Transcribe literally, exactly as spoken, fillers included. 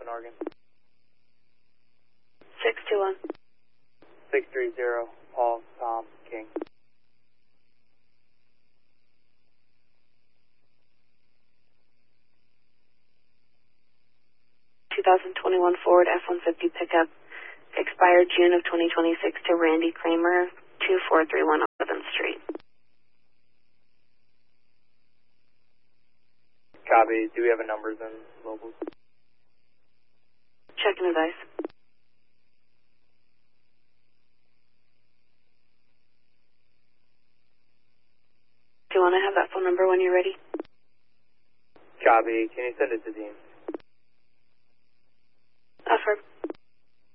in Oregon? six two one. six three zero, Paul, Tom, King. twenty twenty-one Ford F one fifty pickup, expired June of twenty twenty-six to Randy Kramer, two four three one Auburn Street. Copy. Do we have a numbers and locals? Checking advice. Do you want to have that phone number when you're ready? Copy. Can you send it to Dean? Affirm.